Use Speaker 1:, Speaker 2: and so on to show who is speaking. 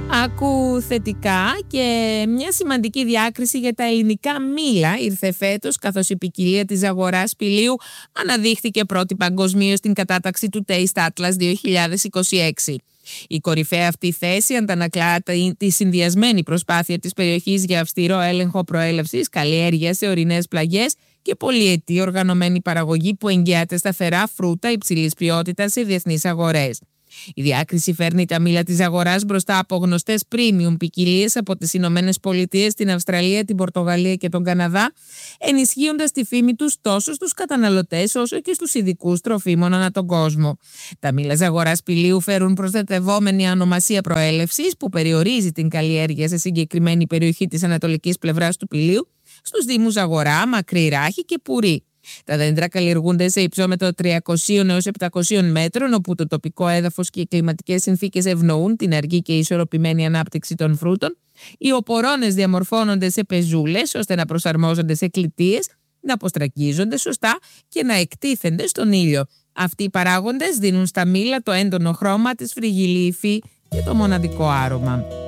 Speaker 1: Άκου θετικά και μια σημαντική διάκριση για τα ελληνικά μήλα ήρθε φέτος, καθώς η ποικιλία της αγοράς πηλίου αναδείχθηκε πρώτη παγκοσμίως στην κατάταξη του Taste Atlas 2026. Η κορυφαία αυτή θέση αντανακλά τη συνδυασμένη προσπάθεια της περιοχής για αυστηρό έλεγχο προέλευσης, καλλιέργεια σε ορεινές πλαγιές και πολυετή οργανωμένη παραγωγή που εγγυάται σταθερά φρούτα υψηλής ποιότητας σε διεθνείς αγορές. Η διάκριση φέρνει τα μήλα της αγοράς μπροστά από γνωστές premium ποικιλίες από τις Ηνωμένες Πολιτείες, την Αυστραλία, την Πορτογαλία και τον Καναδά, ενισχύοντας τη φήμη τους τόσο στους καταναλωτές όσο και στους ειδικούς τροφίμων ανά τον κόσμο. Τα μήλα της αγοράς πηλίου φέρουν προστατευόμενη ονομασία προέλευσης που περιορίζει την καλλιέργεια σε συγκεκριμένη περιοχή της ανατολικής πλευράς του πηλίου, στους δήμους Αγορά, Μακρύ Ράχη και Πουρή. Τα δέντρα καλλιεργούνται σε υψόμετρο 300 έως 700 μέτρων, όπου το τοπικό έδαφος και οι κλιματικές συνθήκες ευνοούν την αργή και ισορροπημένη ανάπτυξη των φρούτων. Οι οπορώνες διαμορφώνονται σε πεζούλες ώστε να προσαρμόζονται σε κλητείες, να αποστραγγίζονται σωστά και να εκτίθενται στον ήλιο. Αυτοί οι παράγοντες δίνουν στα μήλα το έντονο χρώμα, τη σφριγγυλή υφή και το μοναδικό άρωμα.